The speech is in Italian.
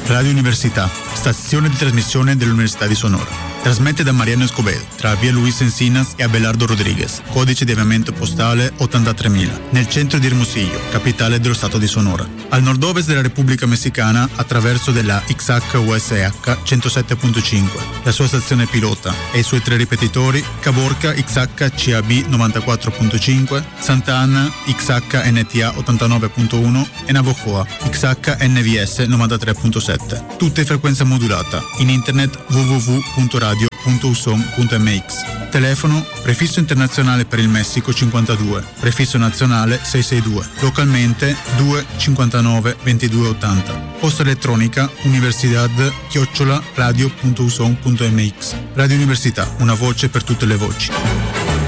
Radio Università, stazione di trasmissione dell'Università di Sonora. Trasmette da Mariano Escobedo, tra via Luis Encinas e Abelardo Rodriguez, codice di avviamento postale 83.000, nel centro di Hermosillo, capitale dello stato di Sonora. Al nord-ovest della Repubblica Messicana, attraverso della XHUSH 107.5, la sua stazione pilota e i suoi 3 ripetitori, Caborca XHCAB 94.5, Santa Ana XHNTA 89.1 e Navojoa XHNVS 93.7. Tutte in frequenza modulata, in internet www.radio.uson.mx. Telefono prefisso internazionale per il Messico 52, prefisso nazionale 662, localmente 2 59 22 80. Posta elettronica universidad@radio.uson.mx. Radio Università, una voce per tutte le voci.